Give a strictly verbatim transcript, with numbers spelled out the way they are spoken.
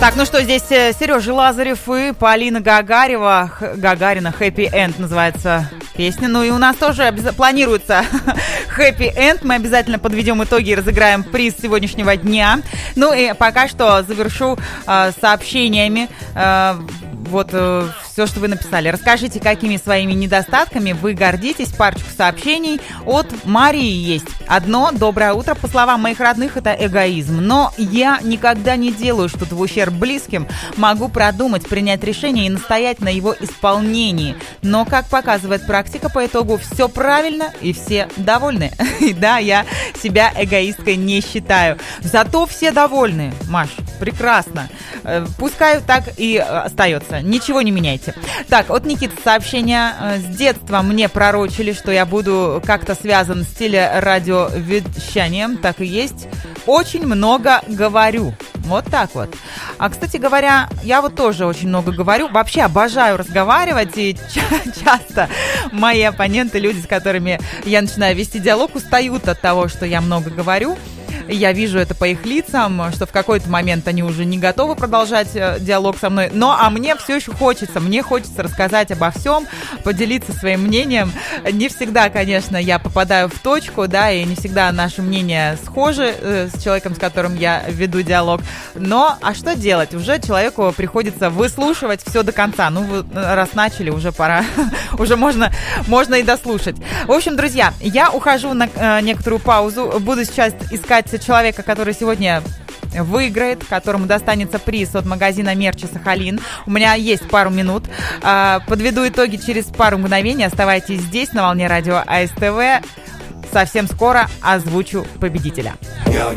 Так, ну что, здесь Сережа Лазарев и Полина Гагарева. Гагарина «Happy End» называется песня. Ну и у нас тоже обяз... планируется «Happy End». Мы обязательно подведем итоги и разыграем приз сегодняшнего дня. Ну и пока что завершу э, сообщениями. Э, вот э, все, что вы написали. Расскажите, какими своими недостатками вы гордитесь. Парочку сообщений от Марии есть. Одно: доброе утро. По словам моих родных, это эгоизм. Но я никогда не делаю что-то в ущерб близким. Могу продумать, принять решение и настоять на его исполнении. Но, как показывает практика, по итогу все правильно и все довольны. И да, я себя эгоисткой не считаю. Зато все довольны, Маш. Прекрасно. Пускай так и остается. Ничего не меняйте. Так, от Никиты сообщение. С детства мне пророчили, что я буду как-то связан с телерадиовещанием. Так и есть. Очень много говорю. Вот так вот. А, кстати говоря, я вот тоже очень много говорю. Вообще обожаю разговаривать. И часто мои оппоненты, люди, с которыми я начинаю вести диалог, устают от того, что я много говорю. Я вижу это по их лицам, что в какой-то момент они уже не готовы продолжать диалог со мной. Но а мне все еще хочется. Мне хочется рассказать обо всем, поделиться своим мнением. Не всегда, конечно, я попадаю в точку, да, и не всегда наши мнения схожи э, с человеком, с которым я веду диалог. Но, а что делать? Уже человеку приходится выслушивать все до конца. Ну, вы, раз начали, уже пора. Уже можно, можно и дослушать. В общем, друзья, я ухожу на э, некоторую паузу. Буду сейчас искать человека, который сегодня выиграет, которому достанется приз от магазина Мерчи Сахалин. У меня есть пару минут. Подведу итоги через пару мгновений. Оставайтесь здесь, на волне радио АСТВ. Совсем скоро озвучу победителя.